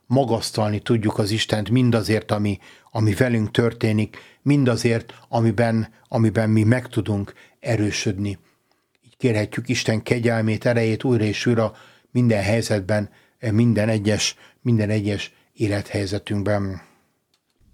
magasztalni tudjuk az Istent mindazért, ami velünk történik, mindazért, amiben mi meg tudunk erősödni. Így kérhetjük Isten kegyelmét, erejét újra és újra minden helyzetben, minden egyes élethelyzetünkben.